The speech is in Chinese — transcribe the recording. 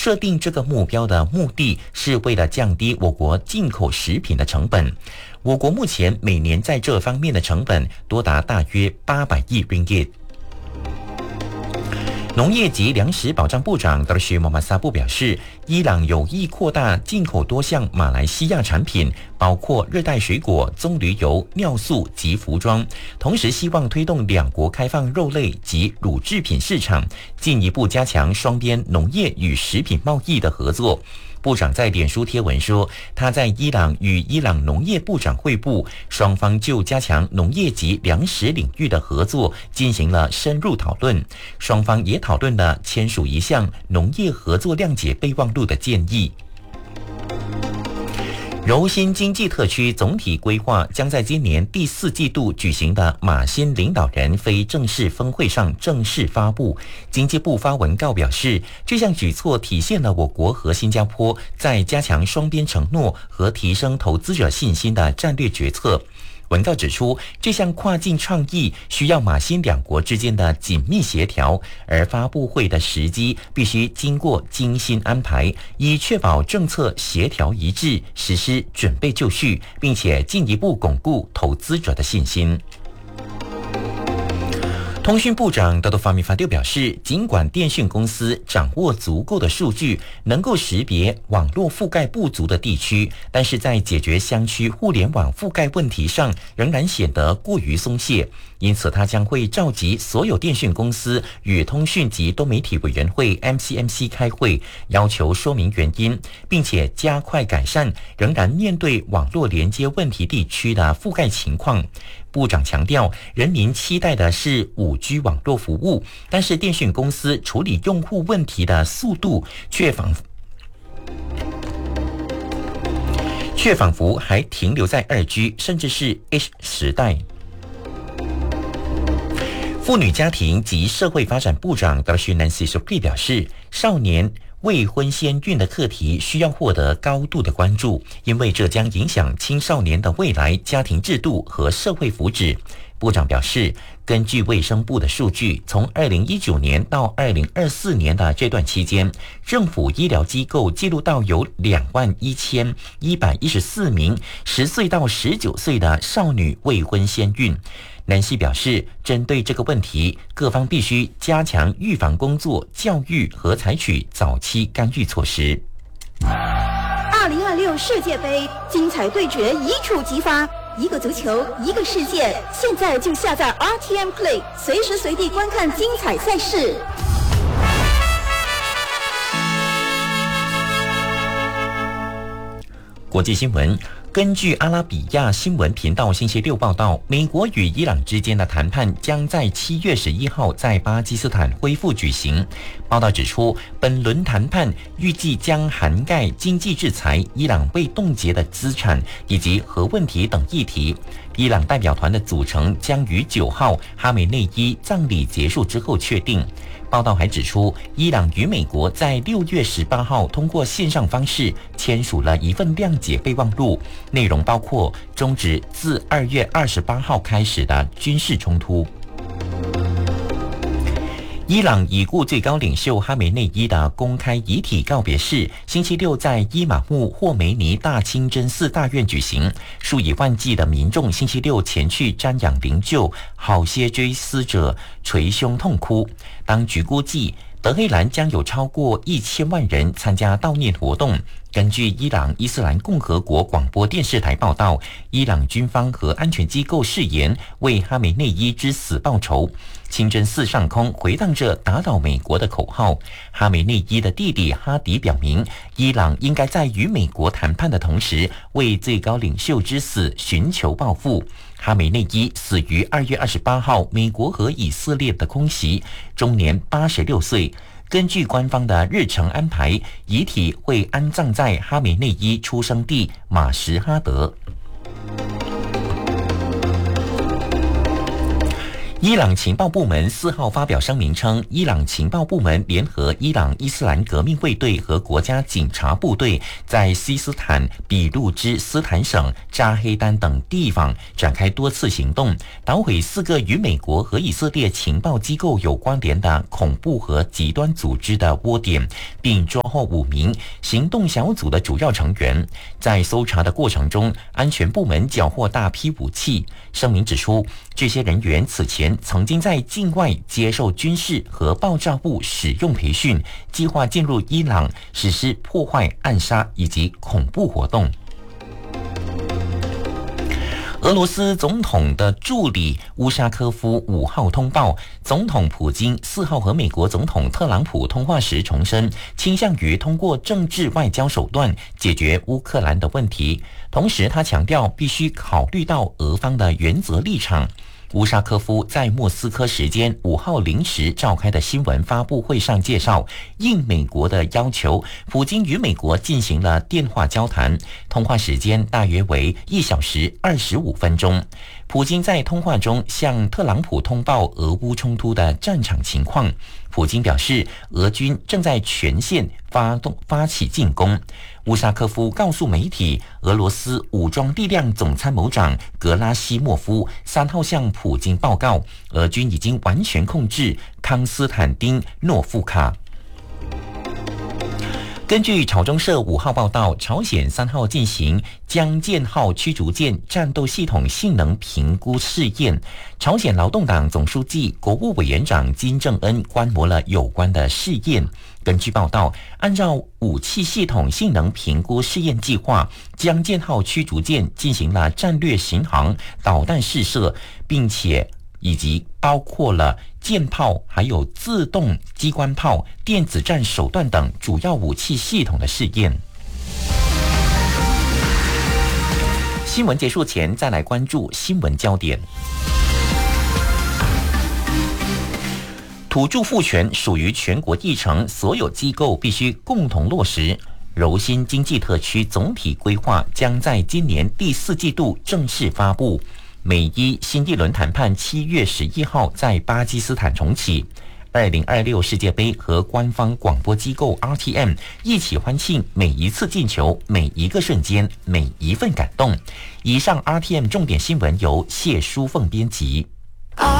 设定这个目标的目的是为了降低我国进口食品的成本。我国目前每年在这方面的成本多达大约800亿 ringgit。农业及粮食保障部长德什莫马萨布表示，伊朗有意扩大进口多项马来西亚产品，包括热带水果、棕榈油、尿素及服装，同时希望推动两国开放肉类及乳制品市场，进一步加强双边农业与食品贸易的合作。部长在脸书贴文说，他在伊朗与伊朗农业部长会晤，双方就加强农业及粮食领域的合作进行了深入讨论。双方也讨论了签署一项农业合作谅解备忘录的建议。柔新经济特区总体规划将在今年第4季度举行的马新领导人非正式峰会上正式发布。经济部发文告表示，这项举措体现了我国和新加坡在加强双边承诺和提升投资者信心的战略决策。文告指出，这项跨境倡议需要马新两国之间的紧密协调，而发布会的时机必须经过精心安排，以确保政策协调一致，实施准备就绪，并且进一步巩固投资者的信心。通讯部长德多法米法丢表示，尽管电讯公司掌握足够的数据，能够识别网络覆盖不足的地区，但是在解决乡区互联网覆盖问题上仍然显得过于松懈。因此他将会召集所有电讯公司与通讯及多媒体委员会 MCMC 开会，要求说明原因，并且加快改善仍然面对网络连接问题地区的覆盖情况。部长强调，人民期待的是 5G 网络服务，但是电讯公司处理用户问题的速度却仿佛还停留在2G 甚至是 H 时代。妇女家庭及社会发展部长德什 Nancy Supri 表示，少年未婚先孕的课题需要获得高度的关注，因为这将影响青少年的未来家庭制度和社会福祉。部长表示，根据卫生部的数据，从2019年到2024年的这段期间，政府医疗机构记录到有21114名10岁到19岁的少女未婚先孕。南希表示，针对这个问题，各方必须加强预防工作、教育和采取早期干预措施。 2026世界杯精彩对决一触即发，一个足球，一个世界。现在就下载 RTM Play， 随时随地观看精彩赛事。 国际新闻。根据阿拉比亚新闻频道星期六报道，美国与伊朗之间的谈判将在7月11号在巴基斯坦恢复举行。报道指出，本轮谈判预计将涵盖经济制裁、伊朗未冻结的资产以及核问题等议题。伊朗代表团的组成将于9号哈梅内伊葬礼结束之后确定。报道还指出，伊朗与美国在6月18号通过线上方式签署了一份谅解备忘录，内容包括终止自2月28号开始的军事冲突。伊朗已故最高领袖哈梅内伊的公开遗体告别式星期六在伊玛目霍梅尼大清真寺大院举行，数以万计的民众星期六前去瞻仰灵柩，好些追思者捶胸痛哭。当局估计德黑兰将有超过1000万人参加悼念活动。根据伊朗伊斯兰共和国广播电视台报道，伊朗军方和安全机构誓言为哈梅内伊之死报仇。清真寺上空回荡着打倒美国的口号。哈梅内伊的弟弟哈迪表明，伊朗应该在与美国谈判的同时，为最高领袖之死寻求报复。哈梅内伊死于2月28号美国和以色列的空袭，终年86岁。根据官方的日程安排，遗体会安葬在哈梅内伊出生地马什哈德。 伊朗情报部门4号发表声明称，伊朗情报部门联合伊朗伊斯兰革命卫队和国家警察部队，在西斯坦比路支斯坦省扎黑丹等地方展开多次行动，捣毁4个与美国和以色列情报机构有关联的恐怖和极端组织的窝点，并抓获5名行动小组的主要成员。在搜查的过程中，安全部门缴获大批武器。声明指出，这些人员此前曾经在境外接受军事和爆炸物使用培训，计划进入伊朗实施破坏、暗杀以及恐怖活动。俄罗斯总统的助理乌沙科夫5号通报，总统普京4号和美国总统特朗普通话时重申，倾向于通过政治外交手段解决乌克兰的问题。同时，他强调必须考虑到俄方的原则立场。乌沙科夫在莫斯科时间5号0时召开的新闻发布会上介绍，应美国的要求，普京与美国进行了电话交谈，通话时间大约为1小时25分钟。普京在通话中向特朗普通报俄乌冲突的战场情况。普京表示，俄军正在全线发起进攻。乌沙科夫告诉媒体，俄罗斯武装力量总参谋长格拉西莫夫3号向普京报告，俄军已经完全控制康斯坦丁诺夫卡。根据朝中社5号报道，朝鲜3号进行江舰号驱逐舰战斗系统性能评估试验。朝鲜劳动党总书记、国务委员长金正恩观摩了有关的试验。根据报道，按照武器系统性能评估试验计划，江舰号驱逐舰进行了战略巡航、导弹试射，并且以及包括了舰炮、还有自动机关炮、电子战手段等主要武器系统的试验。新闻结束前，再来关注新闻焦点。土著赋权属于全国议程，所有机构必须共同落实。柔新经济特区总体规划将在今年第4季度正式发布。美伊新一轮谈判7月11号在巴基斯坦重启。2026世界杯和官方广播机构 RTM 一起欢庆每一次进球、每一个瞬间、每一份感动。以上 RTM 重点新闻由谢淑凤编辑。